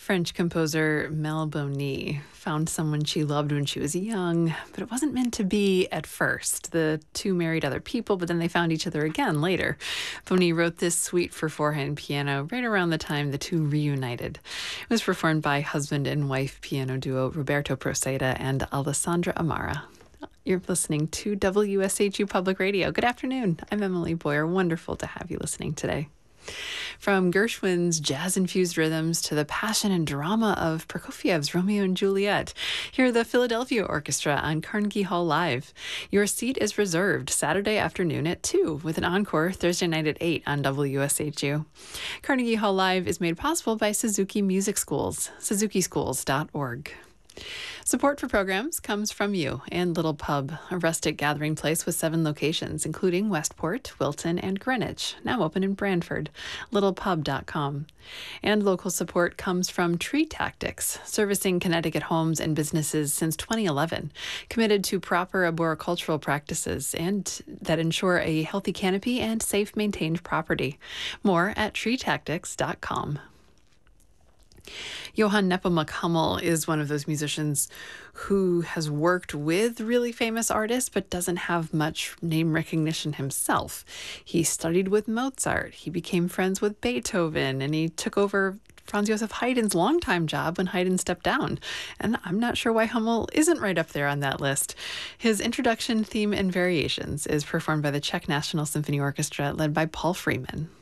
French composer Mel Boni found someone she loved when she was young, but it wasn't meant to be at first. The two married other people, but then they found each other again later. Boni wrote this suite for four-hand piano right around the time the two reunited. It was performed by husband and wife piano duo Roberto Proceda and Alessandra Amara. You're listening to WSHU Public Radio. Good afternoon. I'm Emily Boyer. Wonderful to have you listening today. From Gershwin's jazz-infused rhythms to the passion and drama of Prokofiev's Romeo and Juliet, hear the Philadelphia Orchestra on Carnegie Hall Live. Your seat is reserved Saturday afternoon at 2, with an encore Thursday night at 8 on WSHU. Carnegie Hall Live is made possible by Suzuki Music Schools, suzukischools.org. Support for programs comes from you and Little Pub, a rustic gathering place with 7 locations, including Westport, Wilton, and Greenwich, now open in Brantford, littlepub.com. And local support comes from Tree Tactics, servicing Connecticut homes and businesses since 2011, committed to proper arboricultural practices and that ensure a healthy canopy and safe maintained property. More at treetactics.com. Johann Nepomuk Hummel is one of those musicians who has worked with really famous artists but doesn't have much name recognition himself. He studied with Mozart, he became friends with Beethoven, and he took over Franz Joseph Haydn's longtime job when Haydn stepped down. And I'm not sure why Hummel isn't right up there on that list. His introduction, theme, and variations is performed by the Czech National Symphony Orchestra led by Paul Freeman.